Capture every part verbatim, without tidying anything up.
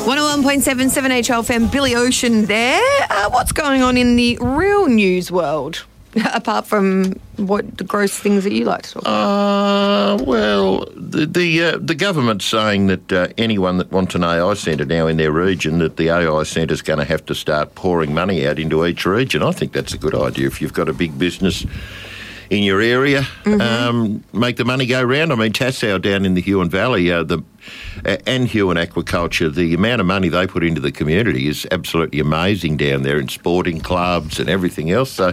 one oh one point seven, seven H L F M, Billy Ocean there. Uh, what's going on in the real news world? Apart from what the gross things that you like to talk about. Uh, well, the the, uh, the government's saying that uh, anyone that wants an A I centre now in their region, that the A I centre's going to have to start pouring money out into each region. I think that's a good idea. If you've got a big business in your area, mm-hmm. um, make the money go round. I mean, Tassau down in the Huon Valley, uh, the uh, and Huon Aquaculture, the amount of money they put into the community is absolutely amazing down there in sporting clubs and everything else. So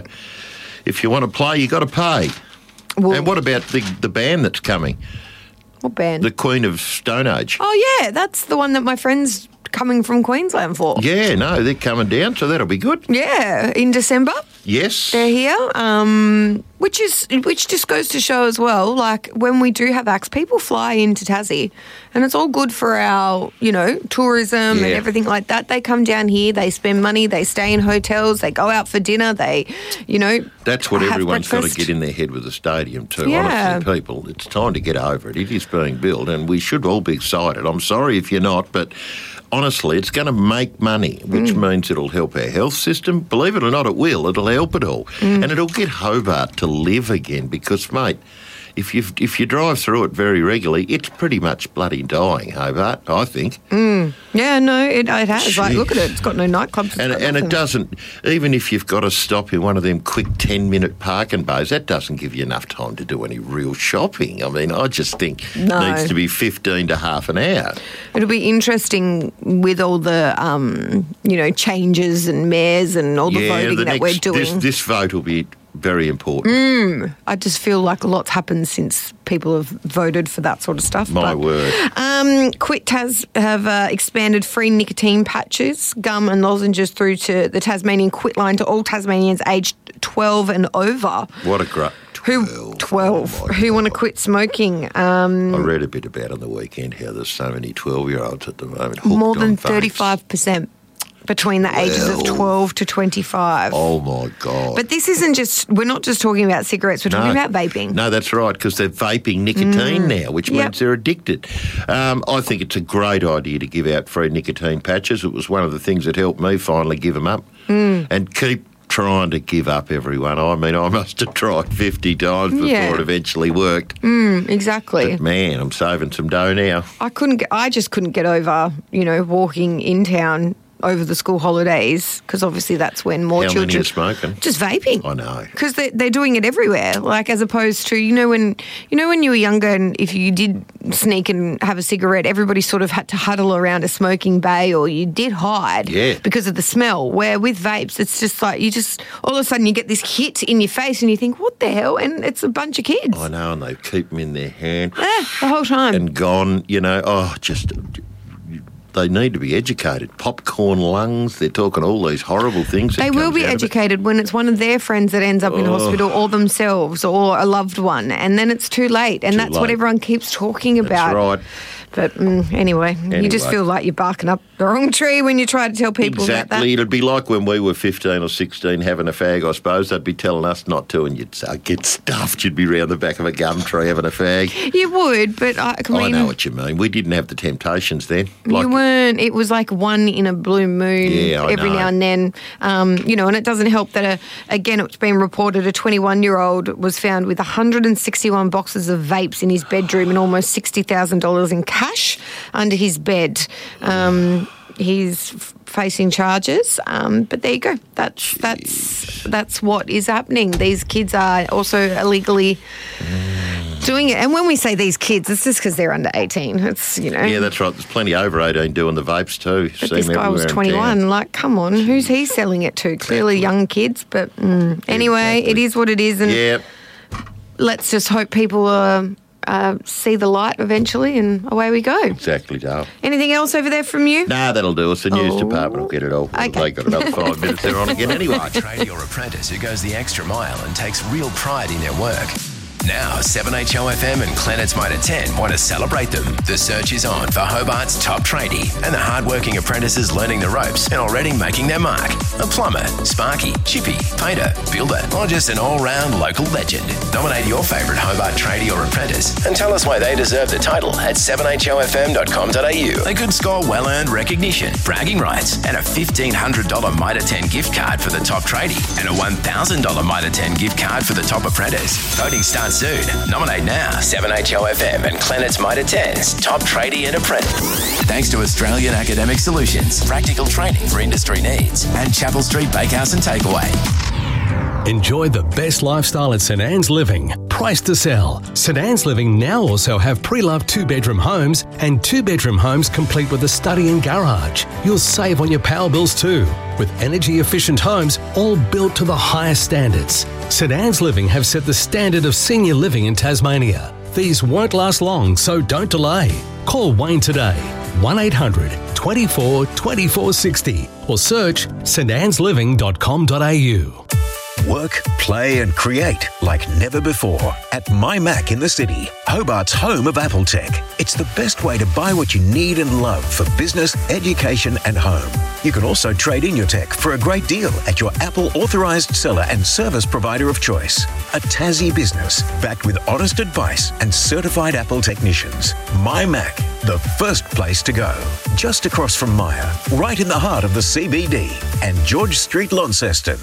if you want to play, you got to pay. Well, and what about the the band that's coming? What band? The Queen of Stone Age. Oh, yeah, that's the one that my friend's coming from Queensland for. Yeah, no, they're coming down, so that'll be good. Yeah, in December. Yes. They're here, um, which is which just goes to show as well, like, when we do have acts, people fly into Tassie, and it's all good for our, you know, tourism yeah. and everything like that. They come down here, they spend money, they stay in hotels, they go out for dinner, they, you know, That's what everyone's breakfast. got to get in their head with the stadium too, Yeah. honestly, people. It's time to get over it. It is being built, and we should all be excited. I'm sorry if you're not, but honestly, it's going to make money, which mm. means it'll help our health system. Believe it or not, it will. It'll help it all. Mm. And it'll get Hobart to live again because, mate, if you if you drive through it very regularly, it's pretty much bloody dying, Hobart, I think. Mm. Yeah, no, it, it has. Jeez. Like, look at it. It's got no nightclubs. And, and it doesn't, even if you've got to stop in one of them quick ten-minute parking bays, that doesn't give you enough time to do any real shopping. I mean, I just think no. it needs to be fifteen to half an hour. It'll be interesting with all the, um, you know, changes and mayors and all the yeah, voting the that next, we're doing. This, this vote will be very important. Mm, I just feel like a lot's happened since people have voted for that sort of stuff. My but, word. Um, Quit Tas have uh, expanded free nicotine patches, gum and lozenges through to the Tasmanian Quit line to all Tasmanians aged twelve and over. What a great... Who twelve? Oh who want to quit smoking? Um, I read a bit about on the weekend how there's so many twelve-year-olds at the moment hooked more than on vapes. thirty-five percent between the ages well, of twelve to twenty-five. Oh my God! But this isn't just. We're not just talking about cigarettes. We're no. talking about vaping. No, that's right, because they're vaping nicotine mm. now, which yep. means they're addicted. Um, I think it's a great idea to give out free nicotine patches. It was one of the things that helped me finally give them up mm. and keep trying to give up everyone. I mean, I must have tried fifty times before yeah. it eventually worked. Mm, exactly. But man, I'm saving some dough now. I couldn't. Get, I just couldn't get over, you know, walking in town over the school holidays, because obviously that's when more How children many are smoking. Just vaping. I know, because they, they're doing it everywhere. Like, as opposed to, you know, when you know when you were younger, and if you did sneak and have a cigarette, everybody sort of had to huddle around a smoking bay, or you did hide yeah. because of the smell. Where with vapes, it's just like you just all of a sudden you get this hit in your face, and you think, what the hell? And it's a bunch of kids. I know, and they keep them in their hand yeah, the whole time and gone. You know, oh, just. They need to be educated. Popcorn lungs, they're talking all these horrible things. They will be educated it. when it's one of their friends that ends up in oh. hospital, or themselves, or a loved one, and then it's too late. And too that's late. what everyone keeps talking about. That's right. But mm, anyway, anyway, you just feel like you're barking up the wrong tree when you try to tell people exactly. about that. It'd be like when we were fifteen or sixteen having a fag, I suppose. They'd be telling us not to, and you'd say, get stuffed. You'd be round the back of a gum tree having a fag. You would, but I, I mean... I know what you mean. We didn't have the temptations then. Like, you weren't. It was like one in a blue moon yeah, I every know. now and then. Um, you know, and it doesn't help that, a, again, it's been reported a twenty-one-year-old was found with one hundred sixty-one boxes of vapes in his bedroom and almost sixty thousand dollars in cash under his bed. Um, he's f- facing charges, um, but there you go. That's Jeez. that's that's what is happening. These kids are also illegally mm. doing it. And when we say these kids, it's just because they're under eighteen. It's, you know. Yeah, that's right. There's plenty over eighteen doing the vapes too. But this guy was twenty-one. Like, come on, who's he selling it to? Clearly young kids. But mm. anyway, exactly. It is what it is. And yeah. let's just hope people uh, uh, see the light eventually, and away we go. Exactly, Dale. Anything else over there from you? Nah, that'll do us. The news oh. department will get it all. Okay. They got another five minutes there on again anyway. Train your apprentice who goes the extra mile and takes real pride in their work. Now, seven H O F M and Clennett's Motor ten want to celebrate them. The search is on for Hobart's top tradie and the hard-working apprentices learning the ropes and already making their mark. A plumber, sparky, chippy, painter, builder, or just an all-round local legend. Nominate your favourite Hobart tradie or apprentice and tell us why they deserve the title at seven h o f m dot com dot a u. They could score well-earned recognition, bragging rights, and a fifteen hundred dollars Mitre ten gift card for the top tradie and a one thousand dollars Mitre ten gift card for the top apprentice. Voting starts soon. Nominate now. seven H O F M and Clennett's Mitre ten's top tradie and apprentice. Thanks to Australian Academic Solutions, practical training for industry needs, and Chapel Street Bakehouse and Takeaway. Enjoy the best lifestyle at St Anne's Living. Price to sell. St Anne's Living now also have pre-loved two-bedroom homes and two-bedroom homes complete with a study and garage. You'll save on your power bills too, with energy-efficient homes all built to the highest standards. St Anne's Living have set the standard of senior living in Tasmania. These won't last long, so don't delay. Call Wayne today, one eight hundred, twenty-four, twenty-four sixty, or search st annes living dot com dot a u. Work, play and create like never before at MyMac in the city, Hobart's home of Apple tech. It's the best way to buy what you need and love for business, education and home. You can also trade in your tech for a great deal at your Apple authorised seller and service provider of choice. A Tassie business backed with honest advice and certified Apple technicians. MyMac, the first place to go. Just across from Myer, right in the heart of the C B D and George Street, Launceston.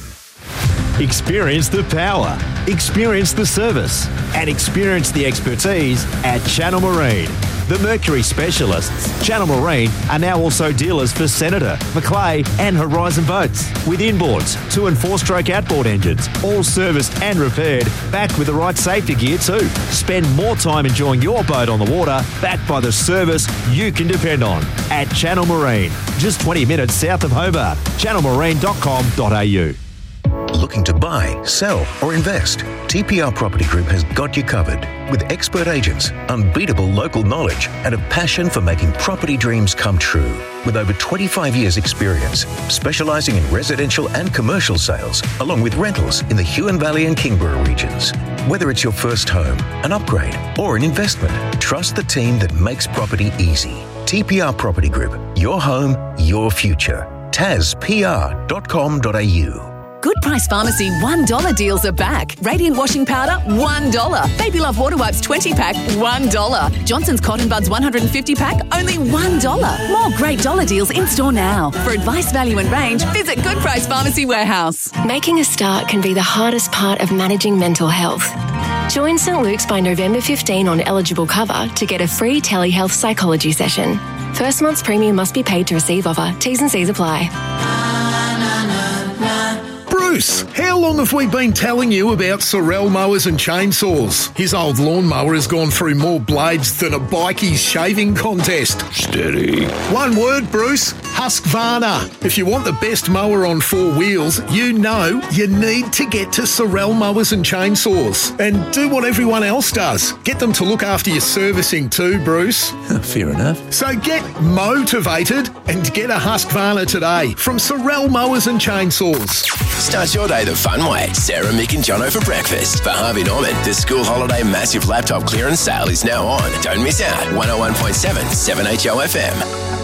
Experience the power, experience the service, and experience the expertise at Channel Marine. The Mercury specialists, Channel Marine, are now also dealers for Senator, Macleay and Horizon boats. With inboards, two and four stroke outboard engines, all serviced and repaired, backed with the right safety gear too. Spend more time enjoying your boat on the water, backed by the service you can depend on. At Channel Marine, just twenty minutes south of Hobart. channel marine dot com dot a u. Looking to buy, sell or invest? T P R Property Group has got you covered. With expert agents, unbeatable local knowledge and a passion for making property dreams come true. With over twenty-five years experience, specialising in residential and commercial sales, along with rentals in the Huon Valley and Kingborough regions. Whether it's your first home, an upgrade or an investment, trust the team that makes property easy. T P R Property Group, your home, your future. tas p r dot com dot a u. Good Price Pharmacy one dollar deals are back. Radiant washing powder, one dollar. Baby Love Water Wipes twenty pack, one dollar. Johnson's Cotton Buds one hundred fifty pack, only one dollar. More great dollar deals in store now. For advice, value and range, visit Good Price Pharmacy Warehouse. Making a start can be the hardest part of managing mental health. Join St Luke's by November fifteenth on eligible cover to get a free telehealth psychology session. First month's premium must be paid to receive offer. T's and C's apply. Bruce, how long have we been telling you about Sorel mowers and chainsaws? His old lawnmower has gone through more blades than a bikie's shaving contest. Steady. One word, Bruce. Husqvarna. If you want the best mower on four wheels, you know you need to get to Sorel mowers and chainsaws. And do what everyone else does. Get them to look after your servicing too, Bruce. Fair enough. So get motivated and get a Husqvarna today from Sorel mowers and chainsaws. Start your day the fun way. Sarah, Mick and Jono for breakfast. For Harvey Norman, the school holiday massive laptop clearance sale is now on. Don't miss out. one oh one point seven, seven H O F M.